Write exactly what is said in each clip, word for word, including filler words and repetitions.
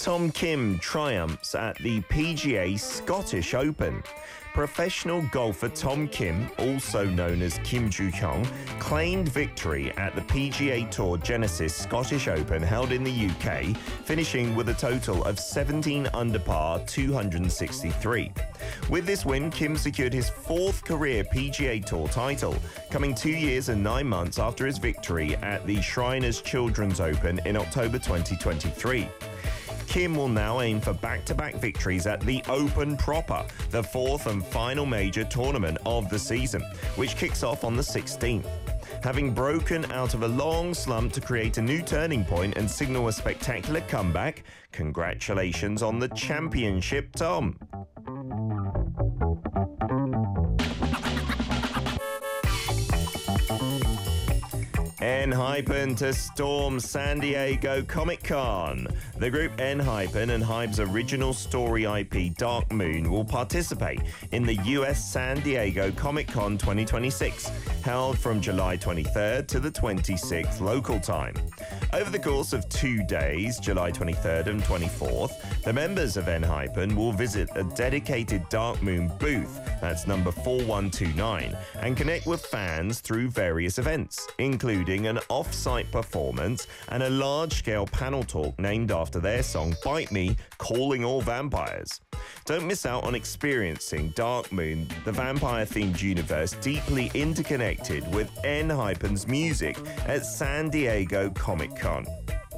Tom Kim triumphs at the P G A Scottish Open. Professional golfer Tom Kim, also known as Kim Joo-hyung, claimed victory at the P G A Tour Genesis Scottish Open held in the U K, finishing with a total of seventeen under par, two hundred sixty-three. With this win, Kim secured his fourth career P G A Tour title, coming two years and nine months after his victory at the Shriners Children's Open in October twenty twenty-three. Kim will now aim for back-to-back victories at the Open proper, the fourth and final major tournament of the season, which kicks off on the sixteenth. Having broken out of a long slump to create a new turning point and signal a spectacular comeback, congratulations on the championship, Tom. ENHYPEN to storm San Diego Comic-Con. The group ENHYPEN and Hype's original story I P Dark Moon will participate in the U S San Diego Comic-Con twenty twenty-six, held from July twenty-third to the twenty-sixth local time. Over the course of two days, July twenty-third and twenty-fourth, the members of ENHYPEN will visit a dedicated Dark Moon booth, that's number four one two nine, and connect with fans through various events, including an off-site performance and a large-scale panel talk named after their song Bite Me, Calling All Vampires. Don't miss out on experiencing Dark Moon, the vampire-themed universe deeply interconnected with ENHYPEN's music at San Diego Comic-Con.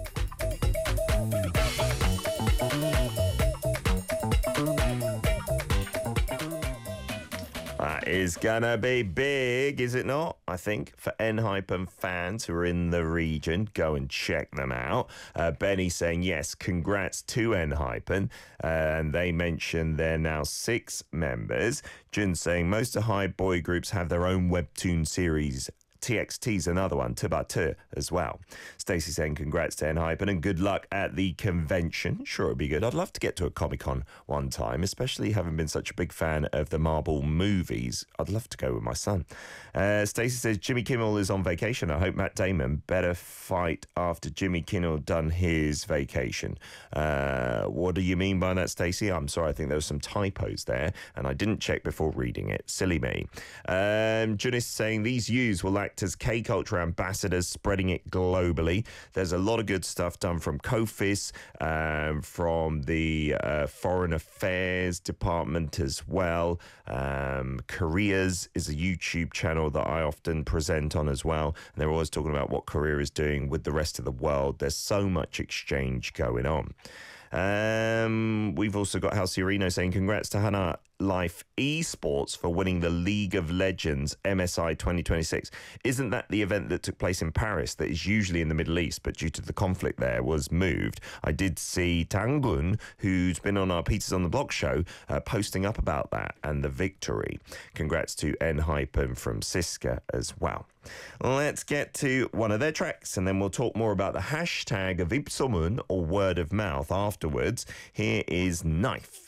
That is gonna be big, is it not? I think, for ENHYPEN fans who are in the region, go and check them out. Uh, Benny saying, yes, congrats to ENHYPEN. Uh, and they mentioned they're now six members. Jun saying, most of Hype boy groups have their own webtoon series. T X T's another one, Tubatu as well. Stacey saying congrats to ENHYPEN and good luck at the convention. Sure, it'd be good. I'd love to get to a Comic-Con one time, especially having been such a big fan of the Marvel movies. I'd love to go with my son. Uh, Stacey says Jimmy Kimmel is on vacation. I hope Matt Damon better fight after Jimmy Kimmel done his vacation. Uh, what do you mean by that, Stacey? I'm sorry, I think there were some typos there, and I didn't check before reading it. Silly me. Um, Jun is saying these U's will act as K-Culture ambassadors, spreading it globally. There's a lot of good stuff done from COFIS, um, from the uh, Foreign Affairs Department as well. Um, Korea's is a YouTube channel that I often present on as well. And they're always talking about what Korea is doing with the rest of the world. There's so much exchange going on. Um, we've also got Halsey Reno saying congrats to Hana Life Esports for winning the League of Legends M S I twenty twenty-six. Isn't that the event that took place in Paris that is usually in the Middle East, but due to the conflict there was moved? I did see Tangun, who's been on our Pizzas on the Block show, uh, posting up about that and the victory. Congrats to ENHYPEN from Siska as well. Let's get to one of their tracks and then we'll talk more about the hashtag of Ipsomun or word of mouth afterwards. Here is Knife.